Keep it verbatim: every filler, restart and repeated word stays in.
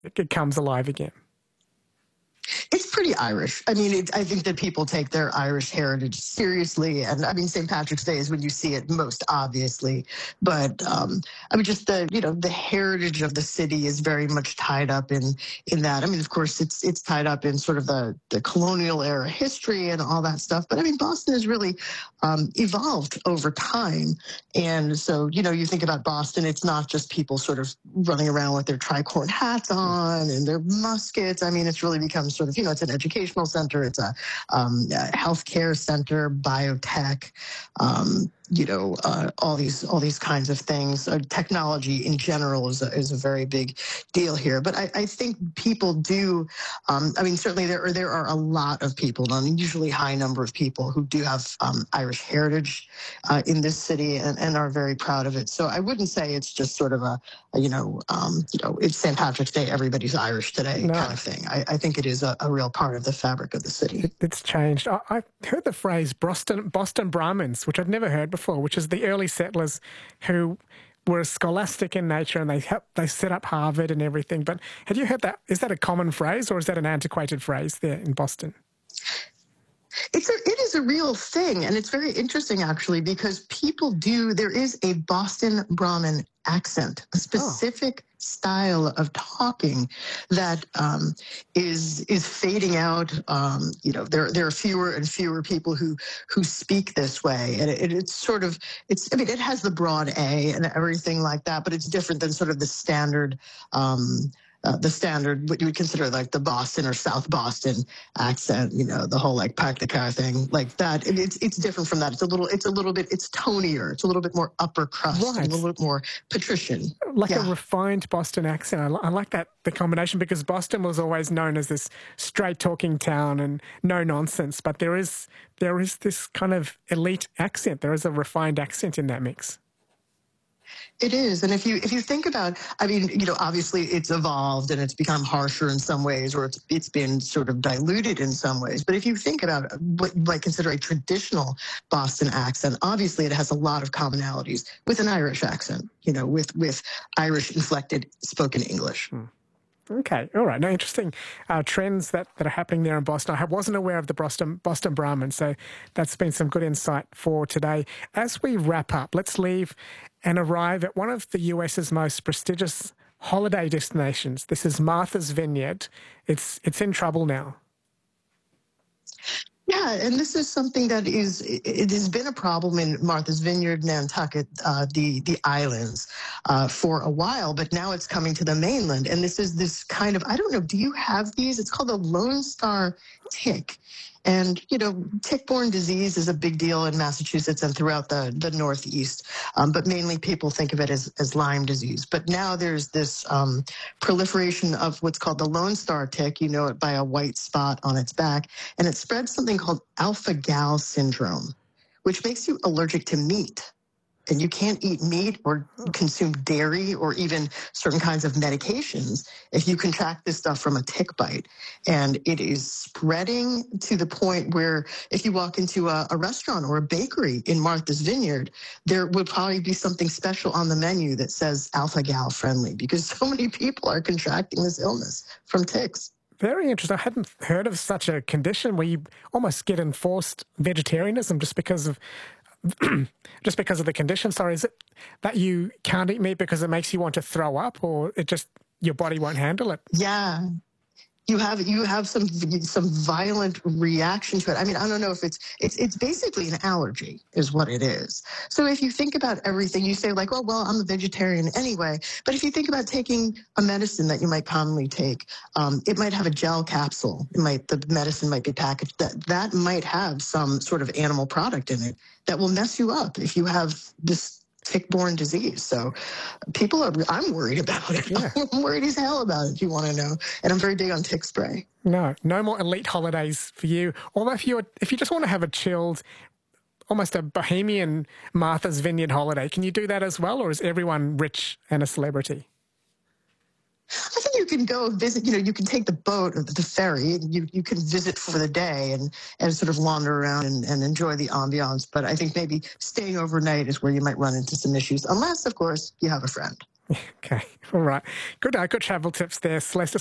it, it comes alive again? It's pretty Irish. I mean, it, I think that people take their Irish heritage seriously. And I mean, Saint Patrick's Day is when you see it most obviously. But um, I mean, just the, you know, the heritage of the city is very much tied up in in that. I mean, of course, it's it's tied up in sort of the, the colonial era history and all that stuff. But I mean, Boston has really um, evolved over time. And so, you know, you think about Boston, it's not just people sort of running around with their tricorn hats on and their muskets. I mean, it's really become sort of, you know, it's an educational center, it's a, um, a healthcare center, biotech, um, you know, uh, all these all these kinds of things. Uh, technology in general is a, is a very big deal here. But I, I think people do. Um, I mean, certainly there are there are a lot of people, an unusually high number of people who do have um, Irish heritage uh, in this city and, and are very proud of it. So I wouldn't say it's just sort of a, a you know, um, you know, it's Saint Patrick's Day, everybody's Irish today No. kind of thing. I, I think it is a, a real part of the fabric of the city. It, it's changed. I, I heard the phrase Boston Boston Brahmins, which I'd never heard before. Which is the early settlers who were scholastic in nature and they helped, they set up Harvard and everything. But had you heard that? Is that a common phrase or is that an antiquated phrase there in Boston? It's a, it is a real thing, and it's very interesting, actually, because people do, there is a Boston Brahmin accent, a specific oh. style of talking that um, is is fading out. Um, you know, there there are fewer and fewer people who who speak this way, and it, it's sort of it's. I mean, it has the broad A and everything like that, but it's different than sort of the standard. Um, Uh, the standard, what you would consider like the Boston or South Boston accent, you know, the whole like park the car thing, like that. It, it's it's different from that. It's a little, it's a little bit, it's tonier. It's a little bit more upper crust, right. a little bit more patrician, like yeah. a refined Boston accent. I, I like that the combination because Boston was always known as this straight talking town and no nonsense. But there is there is this kind of elite accent. There is a refined accent in that mix. It is. And if you if you think about, I mean, you know, obviously it's evolved and it's become harsher in some ways, or it's it's been sort of diluted in some ways. But if you think about what you might consider a traditional Boston accent, obviously it has a lot of commonalities with an Irish accent, you know, with, with Irish inflected spoken English. Hmm. Okay, all right. Now, interesting uh, trends that, that are happening there in Boston. I wasn't aware of the Boston Boston Brahmin, so that's been some good insight for today. As we wrap up, let's leave and arrive at one of the U S's most prestigious holiday destinations. This is Martha's Vineyard. It's it's in trouble now. Yeah, and this is something that is, it has been a problem in Martha's Vineyard, Nantucket, uh, the, the islands uh, for a while, but now it's coming to the mainland. And this is this kind of, I don't know, do you have these? It's called the Lone Star tick. And, you know, tick-borne disease is a big deal in Massachusetts and throughout the, the Northeast, um, but mainly people think of it as, as Lyme disease. But now there's this um, proliferation of what's called the Lone Star tick. You know it by a white spot on its back, and it spreads something called alpha-gal syndrome, which makes you allergic to meat. And you can't eat meat or consume dairy or even certain kinds of medications if you contract this stuff from a tick bite. And it is spreading to the point where if you walk into a, a restaurant or a bakery in Martha's Vineyard, there would probably be something special on the menu that says alpha-gal friendly because so many people are contracting this illness from ticks. Very interesting. I hadn't heard of such a condition where you almost get enforced vegetarianism just because of just because of the condition. Sorry, is it that you can't eat meat because it makes you want to throw up, or it just your body won't handle it? Yeah, you have you have some some violent reaction to it. I mean, I don't know if it's it's it's basically an allergy, is what it is. So if you think about everything, you say like, oh well, I'm a vegetarian anyway. But if you think about taking a medicine that you might commonly take, um, it might have a gel capsule. It might the medicine might be packaged that that might have some sort of animal product in it that will mess you up if you have this tick-borne disease. So people are, I'm worried about it. Yeah. I'm worried as hell about it, if you want to know. And I'm very big on tick spray. No, no more elite holidays for you. Although if you if you just want to have a chilled, almost a bohemian Martha's Vineyard holiday, can you do that as well? Or is everyone rich and a celebrity? I think you can go visit, you know, you can take the boat or the ferry and you, you can visit for the day and, and sort of wander around and, and enjoy the ambiance. But I think maybe staying overnight is where you might run into some issues, unless, of course, you have a friend. Okay, all right. Good, uh, good travel tips there, Celeste.